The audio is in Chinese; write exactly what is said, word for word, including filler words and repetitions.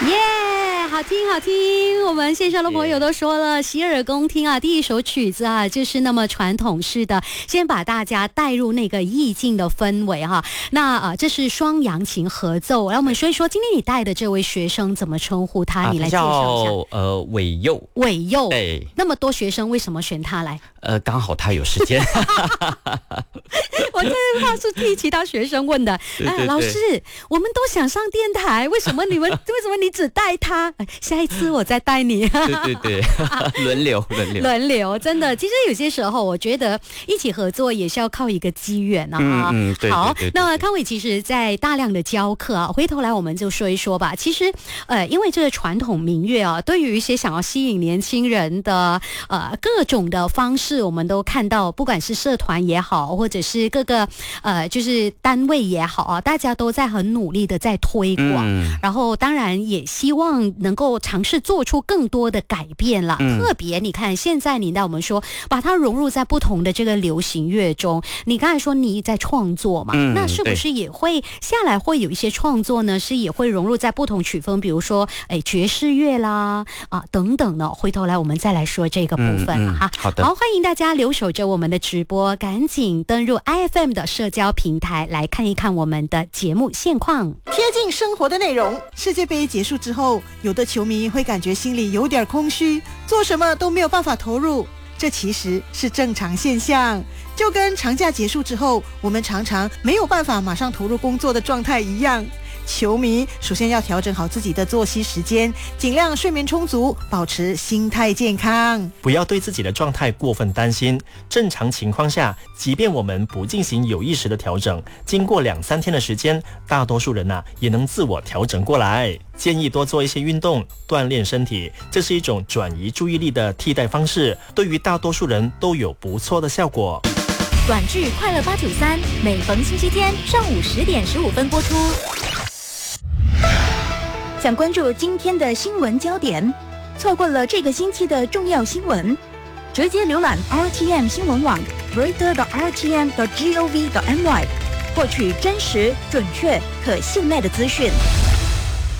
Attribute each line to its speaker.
Speaker 1: 耶、yeah, 好听好听，我们线上的朋友都说了，洗耳恭听啊，第一首曲子啊，就是那么传统式的，先把大家带入那个意境的氛围哈。那啊、呃，这是双扬琴合奏，来我们说一说，今天你带的这位学生怎么称呼他？啊、你来介绍一下。
Speaker 2: 呃，伟佑。
Speaker 1: 伟佑，
Speaker 2: 对，
Speaker 1: 那么多学生，为什么选他来？
Speaker 2: 呃，刚好他有时间。
Speaker 1: 我这话是替其他学生问的。
Speaker 2: 对对对
Speaker 1: 哎，老师，我们都想上电台，为什么你们为什么你只带他？下一次我再带你。
Speaker 2: 对对对，轮流轮流
Speaker 1: 轮流，真的，其实有些时候我觉得一起合作也是要靠一个机缘啊。
Speaker 2: 嗯嗯，对对对对。
Speaker 1: 好，那康伟其实在大量的教课啊，回头来我们就说一说吧。其实，呃，因为这个传统民乐啊，对于一些想要吸引年轻人的呃各种的方式，我们都看到，不管是社团也好，或者是各个呃就是单位也好啊，大家都在很努力的在推广，嗯、然后当然也希望能够尝试做出更多的改变了。嗯、特别你看现在你带我们说把它融入在不同的这个流行乐中，你刚才说你在创作嘛，嗯、那是不是也会下来会有一些创作呢？是也会融入在不同曲风，比如说哎爵士乐啦啊等等呢？回头来我们再来说这个部分了、嗯嗯、哈。
Speaker 2: 好的，
Speaker 1: 好，欢迎大家留守着我们的直播，赶紧登入 I F M 的社交平台来看一看我们的节目现况，
Speaker 3: 贴近生活的内容。世界杯结束之后，有的球迷会感觉心里有点空虚，做什么都没有办法投入，这其实是正常现象，就跟长假结束之后，我们常常没有办法马上投入工作的状态一样。球迷首先要调整好自己的作息时间，尽量睡眠充足，保持心态健康，
Speaker 4: 不要对自己的状态过分担心。正常情况下，即便我们不进行有意识的调整，经过两三天的时间，大多数人啊也能自我调整过来。建议多做一些运动，锻炼身体，这是一种转移注意力的替代方式，对于大多数人都有不错的效果。
Speaker 5: 短剧快乐八九三，每逢星期天上午十点十五分播出。想关注今天的新闻焦点，错过了这个星期的重要新闻，直接浏览 R T M 新闻网 reader 的 R T M 的 gov 的 my， 获取真实、准确、可信赖的资讯。